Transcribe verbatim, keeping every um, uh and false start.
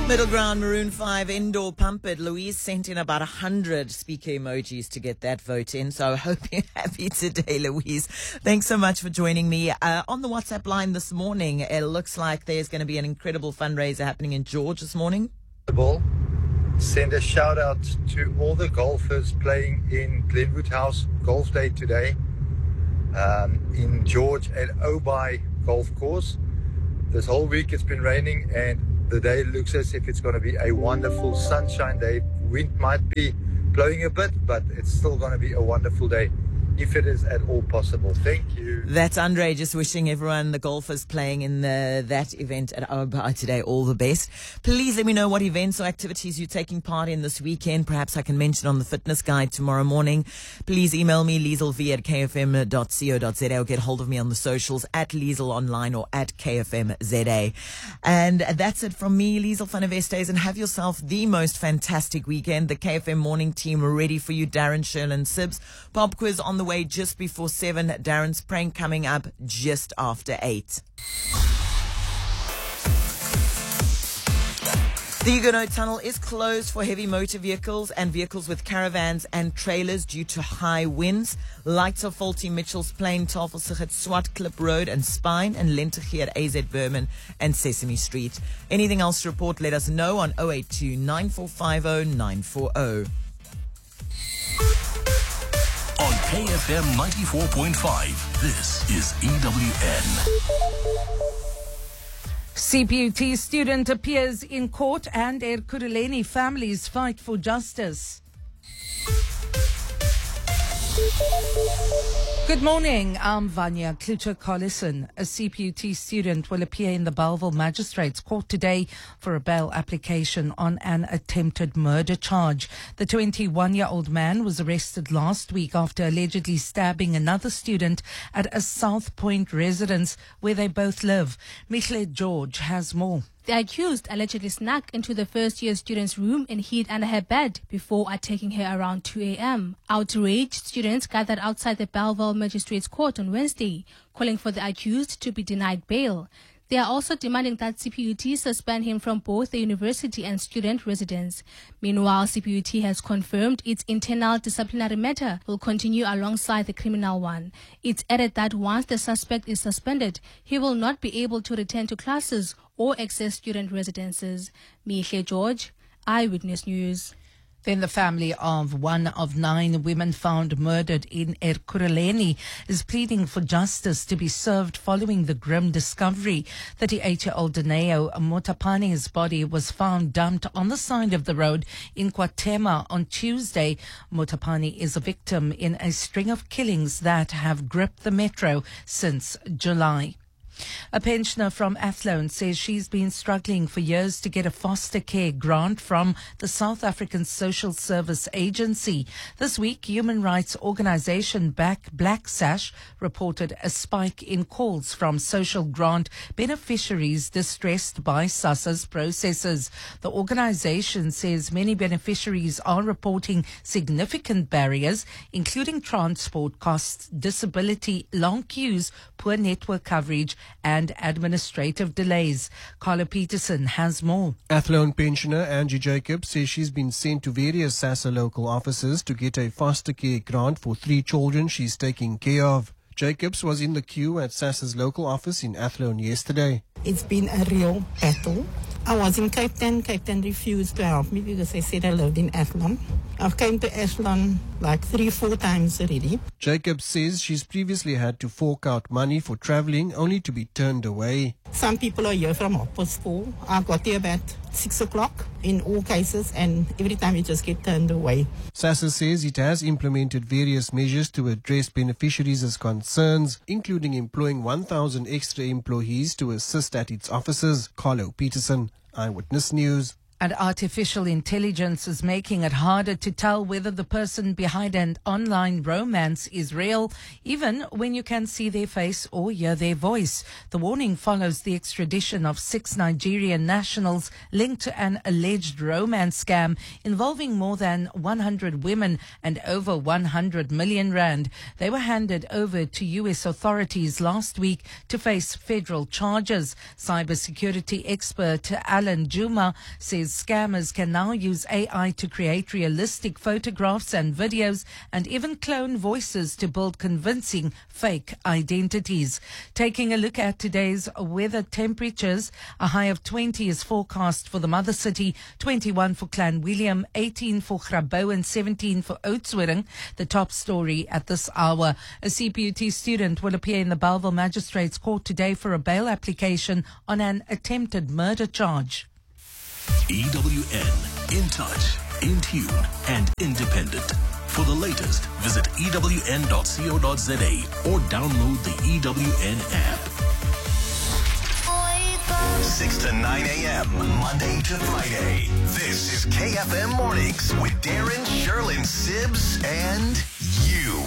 Middle Ground, Maroon five, Indoor Pump It. Louise sent in about one hundred speaker emojis to get that vote in. So I hope you're happy today, Louise. Thanks so much for joining me. Uh, on the WhatsApp line this morning, it looks like there's going to be an incredible fundraiser happening in George this morning. Send a shout out to all the golfers playing in Glenwood House Golf Day today um, in George at Obi Golf Course. This whole week it's been raining and the day looks as if it's going to be a wonderful sunshine day. Wind might be blowing a bit, but it's still going to be a wonderful day if it is at all possible. Thank you. That's Andre just wishing everyone, the golfers playing in the, that event at Obi today, all the best. Please let me know what events or activities you're taking part in this weekend. Perhaps I can mention on the fitness guide tomorrow morning. Please email me, lieselv at k f m dot co dot z a, or get hold of me on the socials at Liesel Online or at K F M Z A. And that's it from me, Liesel van der Westhuizen, and have yourself the most fantastic weekend. The K F M morning team are ready for you. Darren, Sherlyn, Sibs. Pop quiz on the way just before seven. Darren's prank coming up just after eight. The Huguenot Tunnel is closed for heavy motor vehicles and vehicles with caravans and trailers due to high winds. Lights are faulty Mitchell's Plain, Tafelsig, Swart Clip Road and Spine, and Lentegee at A Z Berman and Sesame Street. Anything else to report, let us know on zero eight two, nine four five zero, nine four zero. On K F M ninety-four point five, this is E W N. C P U T student appears in court and Ekurhuleni families fight for justice. Good morning, I'm Vanya Klutcher-Collison. A C P U T student will appear in the Bellville Magistrates Court today for a bail application on an attempted murder charge. The twenty-one-year-old man was arrested last week after allegedly stabbing another student at a South Point residence where they both live. Michle George has more. The accused allegedly snuck into the first-year student's room and hid under her bed before attacking her around two a.m. Outraged students gathered outside the Bellville Magistrates Court on Wednesday, calling for the accused to be denied bail. They are also demanding that C P U T suspend him from both the university and student residence. Meanwhile, C P U T has confirmed its internal disciplinary matter will continue alongside the criminal one. It's added that once the suspect is suspended, he will not be able to return to classes or access student residences. Michle George, Eyewitness News. Then the family of one of nine women found murdered in Ekurhuleni is pleading for justice to be served following the grim discovery. thirty-eight-year-old Daneo Motapane's body was found dumped on the side of the road in KwaThema on Tuesday. Motapane is a victim in a string of killings that have gripped the metro since July. A pensioner from Athlone says she's been struggling for years to get a foster care grant from the South African Social Service Agency. This week, human rights organisation Black Sash reported a spike in calls from social grant beneficiaries distressed by SASSA's processes. The organisation says many beneficiaries are reporting significant barriers, including transport costs, disability, long queues, poor network coverage, and administrative delays. Carlo Peterson has more. Athlone pensioner Angie Jacobs says she's been sent to various SASSA local offices to get a foster care grant for three children she's taking care of. Jacobs was in the queue at SASSA's local office in Athlone yesterday. It's been a real battle. I was in Cape Town. Cape Town refused to help me because they said I lived in Athlone. I've came to Athlone like three, four times already. Jacobs says she's previously had to fork out money for travelling only to be turned away. Some people are here from half past four. I got here about six o'clock in all cases, and every time you just get turned away. SASSA says it has implemented various measures to address beneficiaries' concerns, including employing one thousand extra employees to assist at its offices. Carlo Peterson, Eyewitness News. And artificial intelligence is making it harder to tell whether the person behind an online romance is real, even when you can see their face or hear their voice. The warning follows the extradition of six Nigerian nationals linked to an alleged romance scam involving more than one hundred women and over one hundred million rand. They were handed over to U S authorities last week to face federal charges. Cybersecurity expert Alan Juma says scammers can now use A I to create realistic photographs and videos and even clone voices to build convincing fake identities. Taking a look at today's weather temperatures, a high of twenty is forecast for the mother city, twenty-one for Clanwilliam, eighteen for Grabouw and seventeen for Oudtshoorn. The top story at this hour. A C P U T student will appear in the Bellville Magistrates Court today for a bail application on an attempted murder charge. E W N, in touch, in tune, and independent. For the latest, visit E W N dot co dot za or download the E W N app. six to nine a.m., Monday to Friday. This is K F M Mornings with Darren, Sherlyn, Sibbs, and you.